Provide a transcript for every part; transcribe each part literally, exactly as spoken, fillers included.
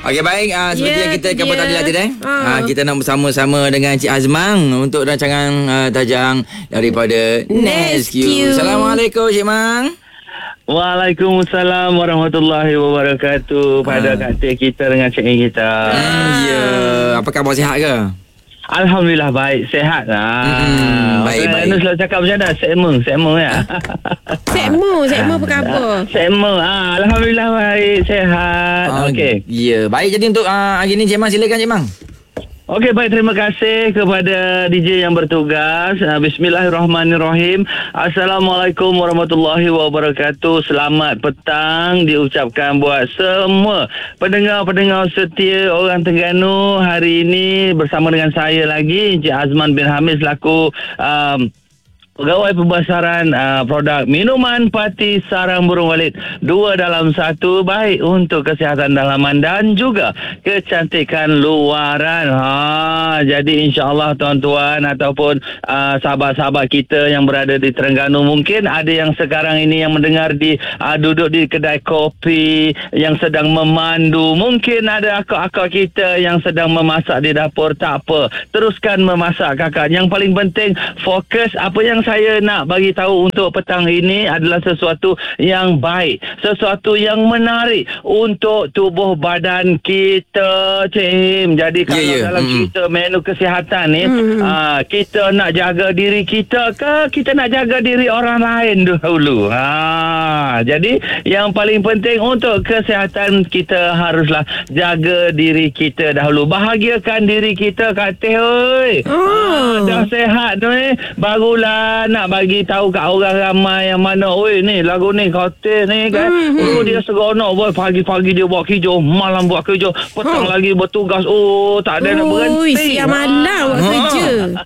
Okey, baik. Uh, seperti Ya, yang kita tu cover dia. tadi lah tadi. Ha. Uh, kita nak bersama-sama dengan Cik Azmang untuk rancangan uh, tajang daripada Nesque. Assalamualaikum Cik Mang. Waalaikumsalam warahmatullahi wabarakatuh. Pada Ah. katil kita dengan cikgu kita. Hmm, ya. Apa khabar, sihat ke? Alhamdulillah baik, sihat lah. Hmm, baik, Orang baik. Anu selalu cakap macam mana? Sekmo, sekmo ya. Sekmo, sekmo apa khabar? Sekmo, ah, Alhamdulillah baik, sihat. Ah, Okey. Ya, baik. Jadi untuk uh, hari ni Cik Mang, silakan Cik Mang. Okey, baik, terima kasih kepada D J yang bertugas. Uh, Bismillahirrahmanirrahim. Assalamualaikum warahmatullahi wabarakatuh. Selamat petang diucapkan buat semua pendengar-pendengar setia orang Terengganu. Hari ini bersama dengan saya lagi, Encik Azman bin Hamid selaku um, Pegawai Pemasaran uh, produk minuman Parti Sarang Burung Walid. Dua dalam satu, baik untuk kesihatan dalaman dan juga kecantikan luaran. Ha, jadi insya-Allah tuan-tuan ataupun uh, sahabat-sahabat kita yang berada di Terengganu, mungkin ada yang sekarang ini yang mendengar di uh, duduk di kedai kopi, yang sedang memandu, mungkin ada akak-akak kita yang sedang memasak di dapur. Tak apa, teruskan memasak kakak. Yang paling penting fokus. Apa yang saya nak bagi tahu untuk petang ini adalah sesuatu yang baik, sesuatu yang menarik untuk tubuh badan kita, Cim. Jadi kalau yeah, yeah. dalam mm. cerita menu kesihatan ni, Mm. aa, kita nak jaga diri kita ke kita nak jaga diri orang lain dahulu. Ha, jadi yang paling penting untuk kesihatan kita haruslah jaga diri kita dahulu. Bahagiakan diri kita, Kak Teh oi. Oh. Ha, dah sihat ni, barulah nak bagi tahu kat orang ramai yang mana, oi ni lagu ni Kak ni kan. Mm-hmm. Oh, dia seronok boy, pagi-pagi dia buat kerja, malam buat kerja, petang Oh. lagi bertugas. Oh, tak ada nak Oi, berhenti. siang malam buat Ha. kerja.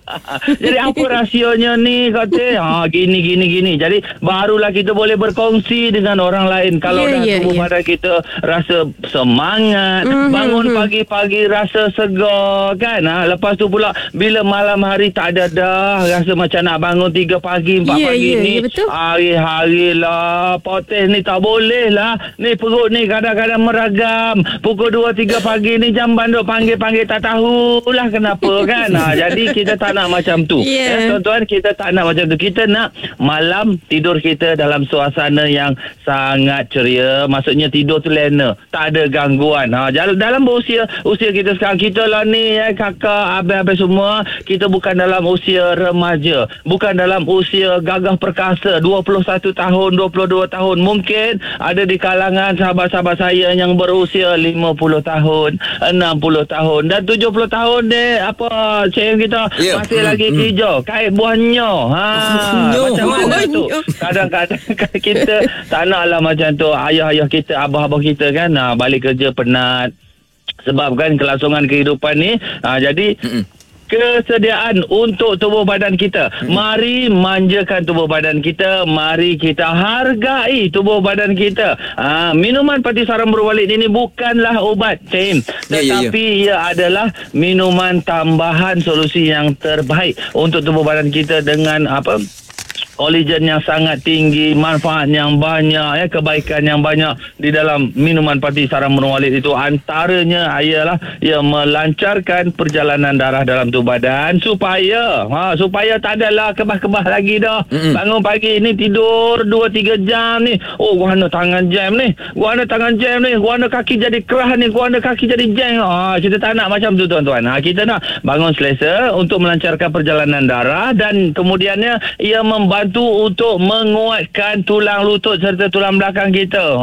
Jadi apa rahsianya ni kata? Ha, gini gini gini. Jadi barulah kita boleh berkongsi dengan orang lain. Kalau Ya, dah ya, tubuh ya. badan kita rasa semangat, Mhm, bangun mhm. pagi-pagi rasa segar kan. Ha, lepas tu pula bila malam hari tak ada dah rasa macam nak bangun tiga pagi, empat Ya, pagi ya, ni. ya, betul. Hari-hari lah poteh ni tak boleh lah. Ni perut ni kadang-kadang meragam. Pukul dua tiga pagi ni jam banduk panggil-panggil tak tahulah kenapa kan. Ha, jadi kita tak nak macam tu. Ya. Ya, tuan-tuan, kita tak nak macam tu. Kita nak malam tidur kita dalam suasana yang sangat ceria. Maksudnya tidur tu lena, tak ada gangguan. Ha, dalam berusia usia kita sekarang, kita lah ni eh, kakak, abang-abang semua, kita bukan dalam usia remaja, bukan dalam usia gagah perkasa dua puluh satu tahun, dua puluh dua tahun. Mungkin ada di kalangan sahabat-sahabat saya yang berusia lima puluh tahun, enam puluh tahun dan tujuh puluh tahun deh. Apa cik kita Ya. masih Hmm, lagi hmm. hijau, kait buahnya. Ha, Nyo. macam mana tu? Nyo. Kadang-kadang kita tak naklah macam tu. Ayah-ayah kita, abah-abah kita kan, ha, balik kerja penat sebabkan kelangsungan kehidupan ni. Ha, jadi Mm-mm. kesediaan untuk tubuh badan kita. Mari manjakan tubuh badan kita. Mari kita hargai tubuh badan kita. Ha, minuman Parti Sarang Burung Walid ini bukanlah ubat, Tim. Ya, ya, ya. Tetapi ia adalah minuman tambahan solusi yang terbaik untuk tubuh badan kita dengan apa? Kolagen yang sangat tinggi, manfaat yang banyak, ya, kebaikan yang banyak di dalam minuman Parti Sarang Burung Walid itu. Antaranya ialah ia melancarkan perjalanan darah dalam tubuh badan supaya ha, supaya tak adalah kebah-kebah lagi dah. Mm-mm. Bangun pagi ni tidur dua tiga jam ni, oh gua ana tangan jam ni, gua ana tangan jam ni, gua ana kaki jadi kerah ni, gua ana kaki jadi jam. Ha, kita tak nak macam tu tuan-tuan. Ha, kita nak bangun selesa untuk melancarkan perjalanan darah dan kemudiannya ia membantu untuk menguatkan tulang lutut serta tulang belakang kita.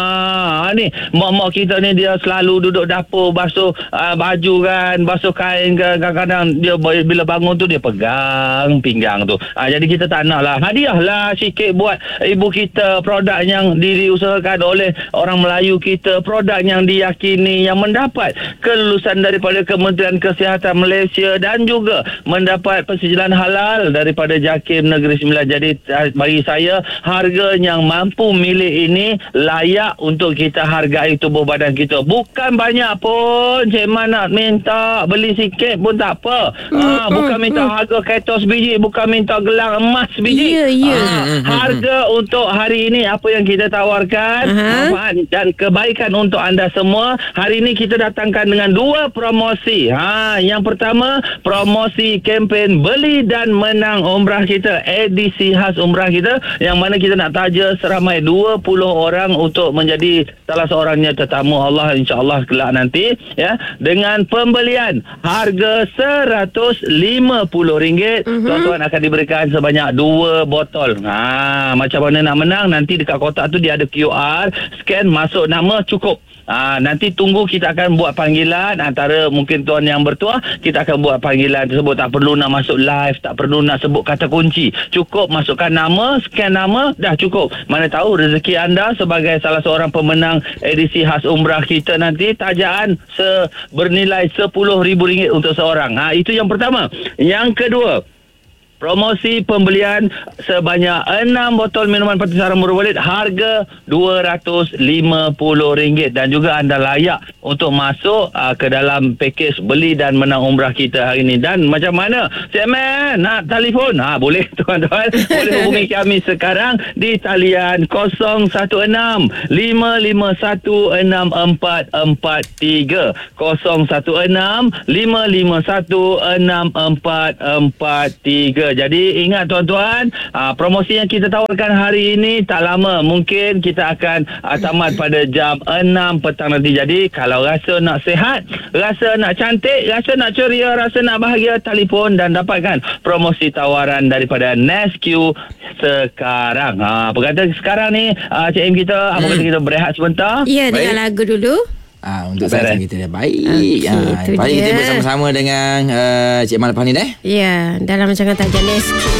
Ha, ni mak-mak kita ni dia selalu duduk dapur basuh uh, baju kan, basuh kain kan, kadang-kadang dia bila bangun tu dia pegang pinggang tu. Ha, jadi kita tak nak lah. Hadiahlah sikit buat ibu kita produk yang diusahakan oleh orang Melayu kita, produk yang diyakini, yang mendapat kelulusan daripada Kementerian Kesihatan Malaysia dan juga mendapat persetujuan halal daripada JAKIM Negeri Sembilan Jadi uh, bagi saya harga yang mampu milik ini layak untuk kita hargai tubuh badan kita. Bukan banyak pun Cik Man nak minta beli sikit pun tak apa. Mm, ha, bukan mm, minta mm. harga ketos biji, bukan minta gelang emas biji. Ya, ya. Ha, harga untuk hari ini apa yang kita tawarkan, Aha. manfaat dan kebaikan untuk anda semua. Hari ini kita datangkan dengan dua promosi. Ha, yang pertama, promosi kempen beli dan menang umrah kita, edisi khas umrah kita, yang mana kita nak taja seramai dua puluh orang untuk menjadi salah seorangnya tetamu Allah insya-Allah kelak nanti, ya, dengan pembelian harga seratus lima puluh ringgit. Mm-hmm. Tuan-tuan akan diberikan sebanyak dua botol. Ha, macam mana nak menang? Nanti dekat kotak tu dia ada Q R, scan, masuk nama, cukup. Ah, nanti tunggu kita akan buat panggilan antara mungkin tuan yang bertuah, kita akan buat panggilan tersebut. Tak perlu nak masuk live, tak perlu nak sebut kata kunci. Cukup masukkan nama, scan nama, dah cukup. Mana tahu rezeki anda sebagai salah seorang pemenang edisi khas umrah kita nanti, tajaan se bernilai sepuluh ribu ringgit untuk seorang. Ha, itu yang pertama. Yang kedua, promosi pembelian sebanyak enam botol minuman pati sarang murah walid harga dua ratus lima puluh ringgit, dan juga anda layak untuk masuk uh, ke dalam pakej beli dan menang umrah kita hari ini. Dan macam mana? Cik Man nak telefon? Ha, boleh tuan-tuan. Boleh hubungi kami sekarang di talian kosong satu enam lima lima satu enam empat empat tiga kosong satu enam lima lima satu enam empat empat tiga. Jadi ingat tuan-tuan, aa, promosi yang kita tawarkan hari ini tak lama, mungkin kita akan aa, tamat pada jam enam petang nanti. Jadi kalau rasa nak sihat, rasa nak cantik, rasa nak ceria, rasa nak bahagia, telefon dan dapatkan promosi tawaran daripada Nesque sekarang. Ha, apa kata sekarang ni aa, C M kita, apa kata kita berehat sebentar? Ya, Baik. dengan lagu dulu. Ah, untuk Baik. sasaran kita dah baik. Okey, Ah, itu baik kita dia. bersama-sama dengan uh, Cik Man lepas ni dah. Ya, dalam rancangan taja Nesque.